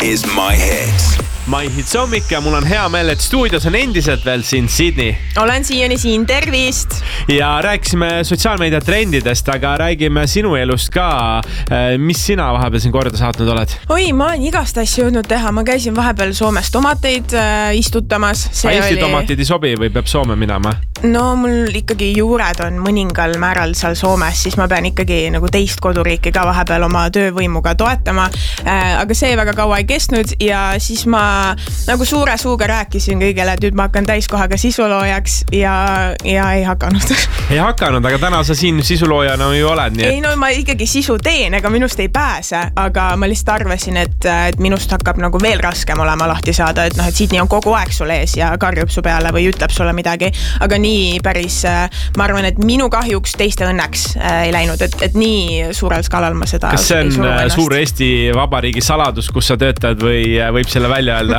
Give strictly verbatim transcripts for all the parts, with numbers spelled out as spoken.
is my hits. My Hits hommik ja mul on hea meel, et stuudios on endiselt veel siin Sydney. Olen siiani siin, tervist! Ja rääkisime sotsiaalmeedia trendidest, aga räägime sinu elust ka. Mis sina vahepeal siin korda saatnud oled? Oi, ma olen igast asju jõudnud teha. Ma käisin vahepeal Soomes tomateid äh, istutamas. See Eesti oli... tomatid ei sobi või peab Soome minema? No mul ikkagi juured on mõningal määral seal Soomes, siis ma pean ikkagi nagu teist koduriiki ka vahepeal oma töövõimuga toetama. Äh, aga see väga kaua ei kestnud ja siis ma nagu suure suuga rääkisin kõigele, et nüüd ma hakkan täiskohaga sisuloojaks ja, ja ei hakanud. Ei hakanud, aga täna sa siin sisuloojana ju oled. Nii et... Ei, no ma ikkagi sisu teen, ega minust ei pääse, aga ma lihtsalt arvasin, et, et minust hakkab nagu veel raskem olema lahti saada, et noh, et Sydney on kogu aeg sul ees ja karjub su peale või ütleb sulle midagi, aga nii päris, ma arvan, et minu kahjuks teiste õnneks ei läinud, et, et nii suurel skaalal ma seda... Kas see on suur Eesti Vabariigi saladus, kus sa töötad või võib selle välja öelda?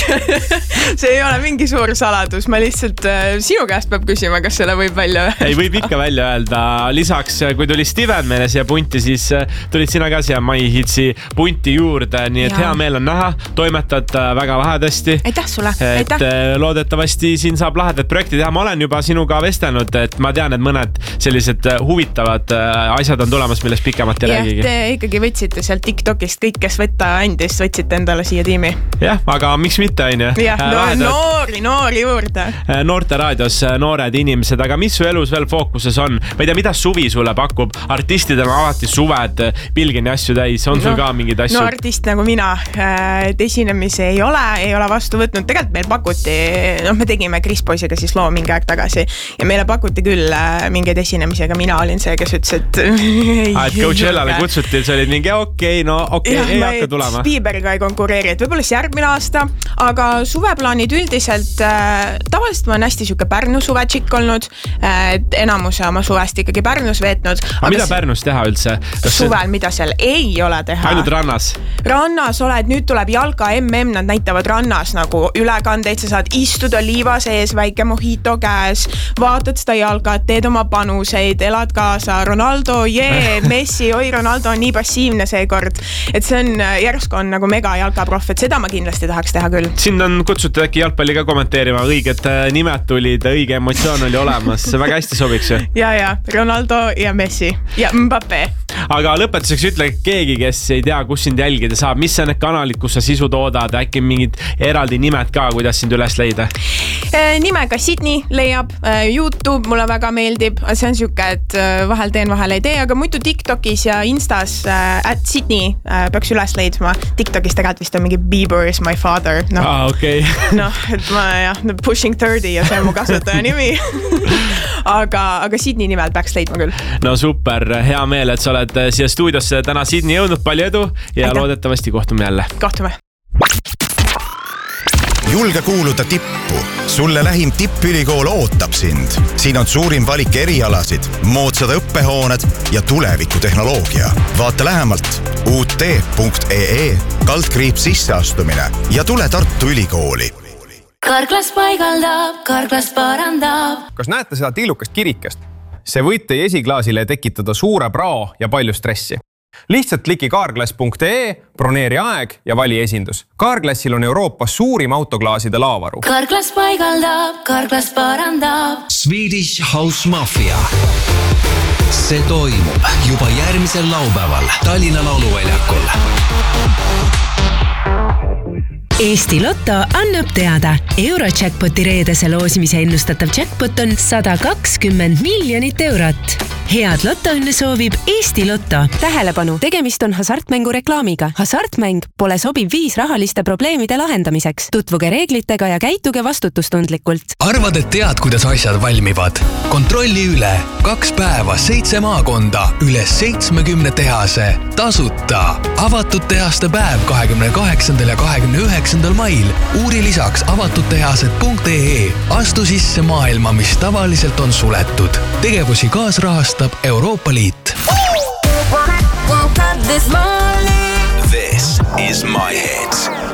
See ei ole mingi suur saladus, ma lihtsalt sinu käest peab küsima, kas selle võib välja öelda. Ei, võib ikka välja öelda. Lisaks, kui tuli Steven meile siia punti, siis tulid sina ka siia My Hitsi punti juurde, nii et ja. Hea meel on näha, toimetad väga lahedasti. Aitäh sulle, et aitäh. Loodetavasti siin saab lahedad projekti teha. Ma olen juba sinuga vestelnud, et ma tean, et mõned sellised huvitavad asjad on tulemas, millest pikemalt ei ja, räägigi. Te ikkagi võtsite sealt TikTokist kõik, kes võtta andis, võtsite endale siia tiimi. Jah, aga miks mitte, on ju? Jah, no, noori, noori juurde. Noorte raadios noored inimesed, aga mis su elus veel fookuses on? Ma ei tea, mida suvi sulle pakub? Artistidel on alati suved, pilgeni asju täis. On sul no, ka mingid asju? No artist nagu mina, et esinemisi ei ole, ei ole vastu võtnud. Tegelikult meil pakuti, noh me tegime Chris Boysiga siis loo mingi aeg tagasi ja meile pakuti küll mingeid esinemisi, aga mina olin see, kes ütles, et ei, ah, et Coachellale kutsuti, see oli mingi okei, okay, no okei, okay, ei hakka tulema. Bieberga ei konkureeri, et võib-olla järgmine aasta, aga suveplaanid üldiselt äh, tavaliselt ma olen hästi siuke Pärnu suvetšikk olnud, et enamuse oma suvest ikkagi Pärnus veetnud. Aga mida Pärnus teha üldse? Kas suvel, mida seal ei ole teha? Ainult rannas? Rannas oled, nüüd tuleb jalka M M, nad näitavad rannas nagu ülekandeid, sa saad istuda liiva sees, väike mojito käes, vaatad seda jalkat, teed oma panuseid, elad kaasa, Ronaldo, jee, Messi, oi Ronaldo on nii passiivne seekord, et see on, järsku on nagu mega jalkaproff, et seda ma kindlasti tahaks teha küll. Sind on kutsutud äkki jalgpalli ka kommenteerima, õiged nimed tulid, õige emotsioon oli olemas, see väga hästi sobiks. Ja, ja, Ronaldo ja Messi ja Mbappé. Aga lõpetuseks ütle keegi, kes ei tea, kus sind jälgida saab, mis on need kanalid, kus sa sisu toodad, äkki mingid eraldi nimed ka, kuidas sind üles leida? Nimega Sydney leiab, YouTube mulle väga meeldib, see on siuke, et vahel teen, vahel ei tee, aga muidu TikTokis ja Instas at Sydney peaks üles leidma. TikTokis tegelikult vist on mingi Bieber is my father. No. Ah, okei. Okay. Noh, et ma jah, pushing thirty ja see on mu kasutaja nimi. aga, aga Sydney nimel peaks leidma küll. No super, hea meel, et sa oled siia stuudiosse täna Sydney jõudnud, palju edu ja Aitäh. Loodetavasti kohtume jälle. Kohtume. Julge kuuluda tippu. Sulle lähim tippülikool ootab sind. Siin on suurim valik erialasid, moodsad õppehooned ja tulevikutehnoloogia. Vaata lähemalt u t punkt e e kaldkriips sisseastumine ja tule Tartu Ülikooli. Karklas paigaldab, Karklas parandab. Kas näete seda tillukast kirikest? See võib teie esiklaasile tekitada suure prao ja palju stressi. Lihtsalt kliki karklas punkt e e, broneeri aeg ja vali esindus. Karklassil on Euroopas suurim autoklaaside laavaru. Karklas paigaldab, Karklas parandab. Swedish House Mafia. See toimub juba järgmisel laupäeval Tallinna lauluväljakul. Eesti Lotto annab teada. Eurojackpoti reedese loosimise ennustatav jackpot on sada kakskümmend miljonit eurot. Head lotoõnne soovib Eesti Lotto. Tähelepanu, tegemist on hasartmängu reklaamiga. Hasartmäng pole sobiv viis rahaliste probleemide lahendamiseks. Tutvuge reeglitega ja käituge vastutustundlikult. Arvad, et tead, kuidas asjad valmivad? Kontrolli üle. Kaks päeva, seitse maakonda, üle seitsmekümne tehase. Tasuta. Avatud tehaste päev kahekümne kaheksandal ja kahekümne üheksandal mail. Uuri lisaks avatudtehased punkt e e. Astu sisse maailma, mis tavaliselt on suletud. Tegevusi kaasrahastab Euroopa Liit. Woke up this morning. This is My Hits.